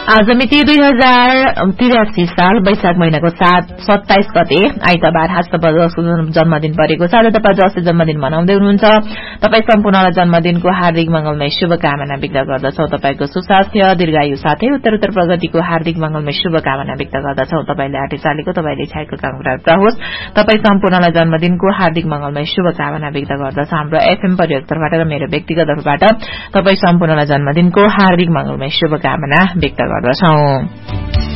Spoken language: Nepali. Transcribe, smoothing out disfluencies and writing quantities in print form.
आज मिति 2083 साल वैशाख महिनाको 27 गते आइतबार आज तपाईको जन्मदिन परेको छ। आज तपाई जसले जन्मदिन मनाउँदै हुनुहुन्छ तपाई सम्पूर्णलाई जन्मदिनको हार्दिक मंगलमय शुभकामना व्यक्त गर्दछौ। तपाईको सुस्वास्थ्य दीर्घायु साथै उत्तरोत्तर प्रगतिको हार्दिक मंगलमय शुभकामना व्यक्त गर्दछौ। तपाईले आटे चालेको तपाईले इच्छाको काम प्राप्त होस्। तपाई सम्पूर्णलाई जन्मदिनको हार्दिक मंगलमय शुभकामना व्यक्त गर्दछौ। हाम्रो एफएम परिवारबाट र मेरो व्यक्तिगत तर्फबाट तपाई सम्पूर्णलाई जन्मदिनको हार्दिक मंगलमय शुभकामना व्यक्त गर्दछौ।